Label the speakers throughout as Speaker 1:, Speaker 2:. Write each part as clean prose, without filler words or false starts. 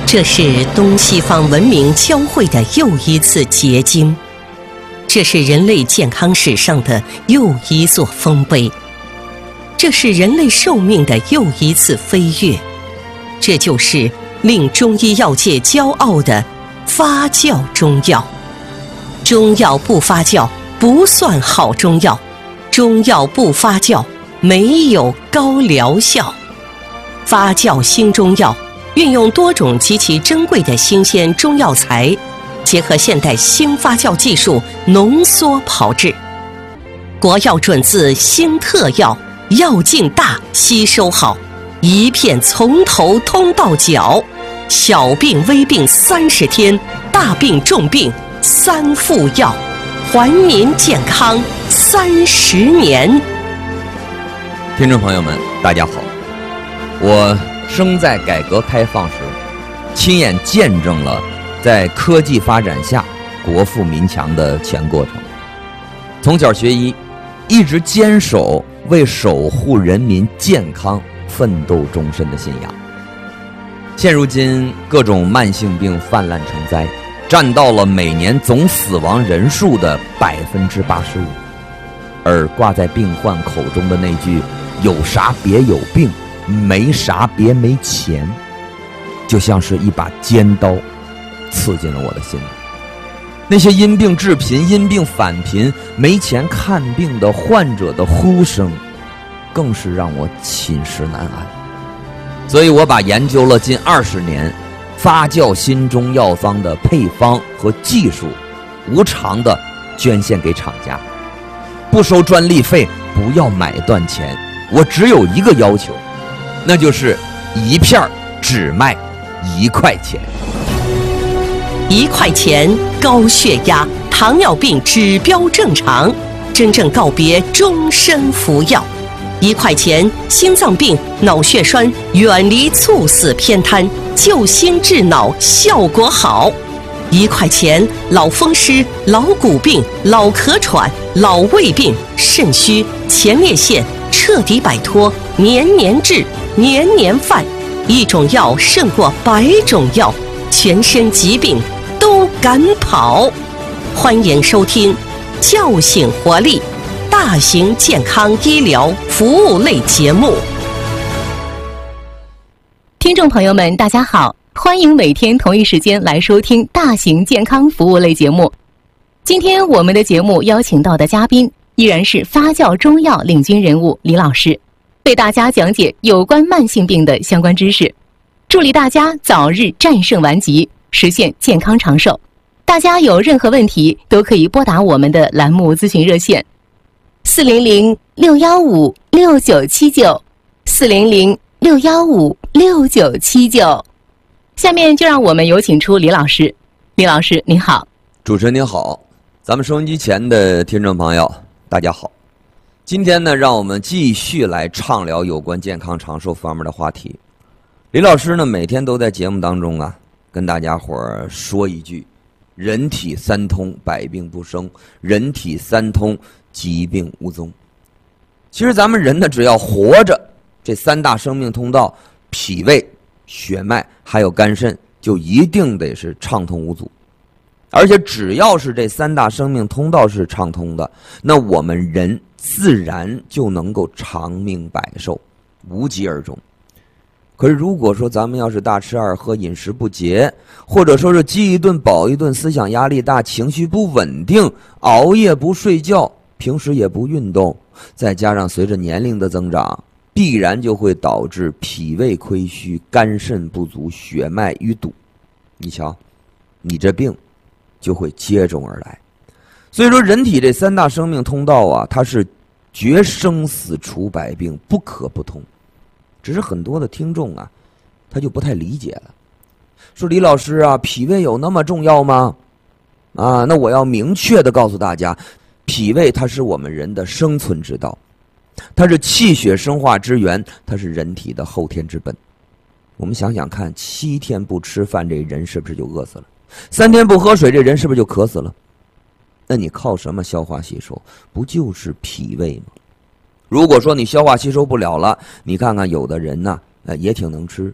Speaker 1: 这是东西方文明交汇的又一次结晶，这是人类健康史上的又一座丰碑，这是人类寿命的又一次飞跃，这就是令中医药界骄傲的发酵中药。中药不发酵不算好中药，中药不发酵没有高疗效。发酵新中药运用多种极其珍贵的新鲜中药材，结合现代新发酵技术浓缩炮制，国药准字新特药，药劲大，吸收好，一片从头通到脚，小病微病30天，大病重病3副药，还民健康30年。
Speaker 2: 听众朋友们，大家好，我生在改革开放时，亲眼见证了在科技发展下国富民强的全过程。从小学医，一直坚守为守护人民健康奋斗终身的信仰。现如今各种慢性病泛滥成灾，占到了每年总死亡人数的85%，而挂在病患口中的那句有啥别有病，没啥别没钱，就像是一把尖刀刺进了我的心里。那些因病致贫、因病返贫、没钱看病的患者的呼声，更是让我寝食难安。所以我把研究了近20年发酵新中药方的配方和技术，无偿的捐献给厂家，不收专利费，不要买断钱。我只有一个要求，那就是一片只卖1块钱。
Speaker 1: 1块钱，高血压、糖尿病指标正常，真正告别终身服药。1块钱，心脏病、脑血栓远离猝死偏瘫，救心治脑效果好。1块钱，老风湿、老骨病、老咳喘、老胃病、肾虚、前列腺彻底摆脱，年年治，年年犯。一种药胜过100种药，全身疾病都赶跑。欢迎收听叫醒活力大型健康医疗服务类节目。
Speaker 3: 听众朋友们大家好，欢迎每天同一时间来收听大型健康服务类节目。今天我们的节目邀请到的嘉宾依然是发酵中药领军人物李老师，为大家讲解有关慢性病的相关知识，助力大家早日战胜顽疾，实现健康长寿。大家有任何问题都可以拨打我们的栏目咨询热线400-615-6979 400-615-6979。下面就让我们有请出李老师。李老师您好。
Speaker 2: 主持人您好，咱们收音机前的听众朋友大家好。今天呢，让我们继续来畅聊有关健康长寿方面的话题。李老师呢，每天都在节目当中啊，跟大家伙儿说一句：人体3通，百病不生；人体3通，疾病无踪。其实咱们人呢，只要活着，这3大生命通道，脾胃、血脉还有肝肾，就一定得是畅通无阻。而且只要是这3大生命通道是畅通的，那我们人自然就能够长命百寿，无疾而终。可是如果说咱们要是大吃二喝、饮食不节，或者说是饥一顿饱一顿，思想压力大，情绪不稳定，熬夜不睡觉，平时也不运动，再加上随着年龄的增长，必然就会导致脾胃亏虚、肝肾不足、血脉淤堵。你瞧，你这病就会接踵而来。所以说人体这3大生命通道啊，它是决生死除百病，不可不通。只是很多的听众啊，他就不太理解了，说李老师啊，脾胃有那么重要吗？啊，那我要明确的告诉大家，脾胃它是我们人的生存之道，它是气血生化之源，它是人体的后天之本。我们想想看，7天不吃饭，这人是不是就饿死了？3天不喝水，这人是不是就渴死了？那你靠什么消化吸收？不就是脾胃吗？如果说你消化吸收不了了，你看看有的人呢，也挺能吃，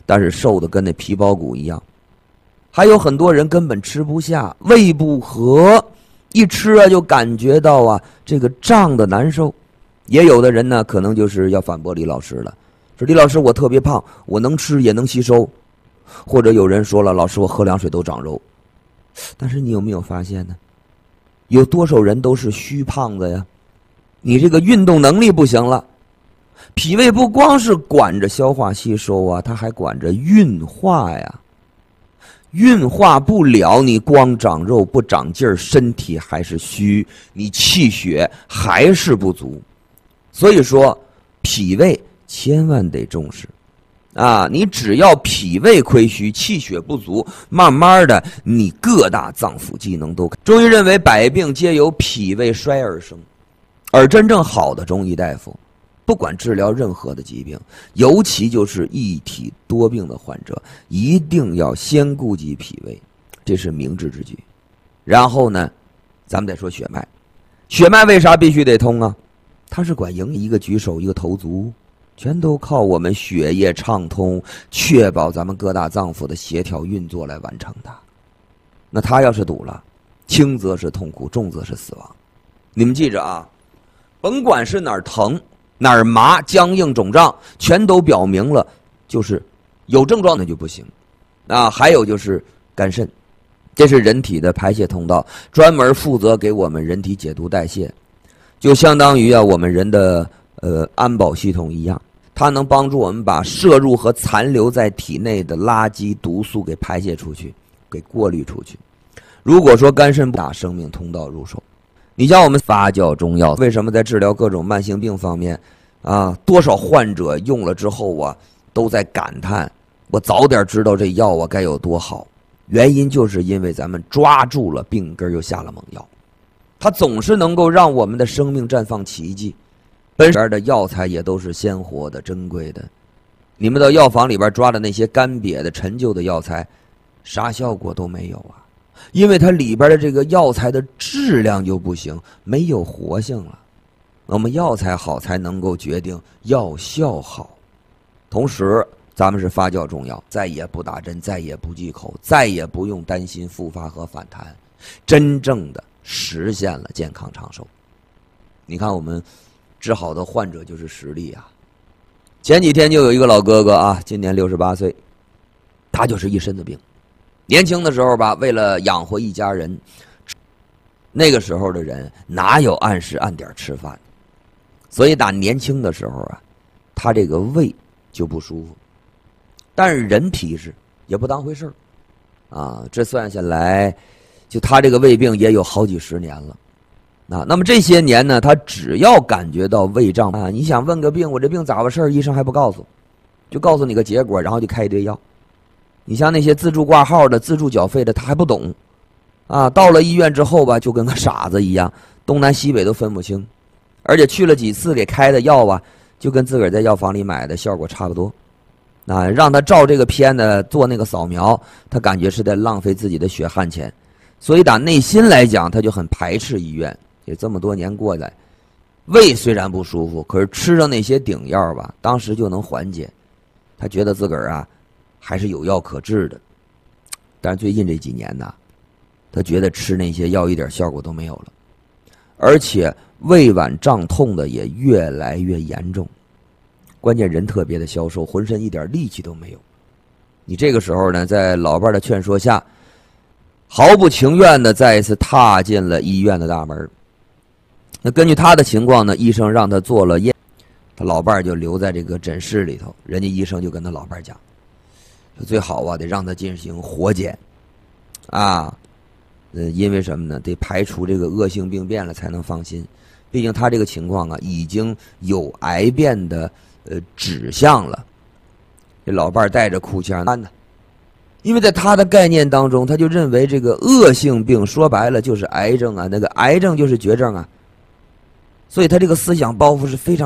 Speaker 2: 但是瘦的跟那皮包骨一样。还有很多人根本吃不下，胃不和，一吃啊就感觉到啊这个胀的难受。也有的人呢可能就是要反驳李老师了，说李老师我特别胖，我能吃也能吸收。或者有人说了，老师我喝凉水都长肉。但是你有没有发现呢？有多少人都是虚胖子呀？你这个运动能力不行了，脾胃不光是管着消化吸收啊，它还管着运化呀。运化不了，你光长肉不长劲儿，身体还是虚，你气血还是不足。所以说脾胃千万得重视啊！你只要脾胃亏虚，气血不足，慢慢的你各大脏腑机能都。中医认为百病皆由脾胃衰而生，而真正好的中医大夫不管治疗任何的疾病，尤其就是一体多病的患者，一定要先顾及脾胃，这是明智之举。然后呢，咱们再说血脉。血脉为啥必须得通啊？它是管营一个举手一个投足，全都靠我们血液畅通，确保咱们各大脏腑的协调运作来完成的。那它要是堵了，轻则是痛苦，重则是死亡。你们记着啊，甭管是哪儿疼哪儿麻、僵硬、肿胀，全都表明了就是有症状的就不行啊。还有就是肝肾，这是人体的排泄通道，专门负责给我们人体解毒代谢，就相当于啊我们人的安保系统一样，它能帮助我们把摄入和残留在体内的垃圾毒素给排泄出去，给过滤出去。如果说肝肾不打生命通道入手，你像我们发酵中药，为什么在治疗各种慢性病方面啊，多少患者用了之后啊都在感叹，我早点知道这药啊该有多好。原因就是因为咱们抓住了病根又下了猛药，它总是能够让我们的生命绽放奇迹。本身的药材也都是鲜活的珍贵的，你们到药房里边抓的那些干瘪的陈旧的药材，啥效果都没有啊，因为它里边的这个药材的质量就不行，没有活性了。我们药材好才能够决定药效好。同时咱们是发酵中药，再也不打针，再也不忌口，再也不用担心复发和反弹，真正的实现了健康长寿。你看我们治好的患者就是实例啊。前几天就有一个老哥哥啊，今年68岁，他就是一身的病。年轻的时候吧，为了养活一家人，那个时候的人哪有按时按点吃饭，所以打年轻的时候啊，他这个胃就不舒服。但是人皮实也不当回事啊，这算下来就他这个胃病也有好几十年了。那么这些年呢，他只要感觉到胃胀啊，你想问个病，我这病咋回事，医生还不告诉，就告诉你个结果，然后就开一堆药。你像那些自助挂号的、自助缴费的，他还不懂啊，到了医院之后吧，就跟个傻子一样，东南西北都分不清，而且去了几次给开的药啊，就跟自个儿在药房里买的效果差不多。让他照这个片呢，做那个扫描，他感觉是在浪费自己的血汗钱，所以打内心来讲，他就很排斥医院。也这么多年过来，胃虽然不舒服，可是吃上那些顶药吧，当时就能缓解。他觉得自个儿啊还是有药可治的。但是最近这几年呢，他觉得吃那些药一点效果都没有了，而且胃脘胀痛的也越来越严重。关键人特别的消瘦，浑身一点力气都没有。你这个时候呢，在老伴的劝说下，毫不情愿的再一次踏进了医院的大门。那根据他的情况呢，医生让他做了验，他老伴就留在这个诊室里头。人家医生就跟他老伴讲，说最好啊得让他进行活检啊，因为什么呢？得排除这个恶性病变了才能放心。毕竟他这个情况啊，已经有癌变的指向了。这老伴带着哭腔呢，因为在他的概念当中，他就认为这个恶性病说白了就是癌症啊，那个癌症就是绝症啊。所以他这个思想包袱是非常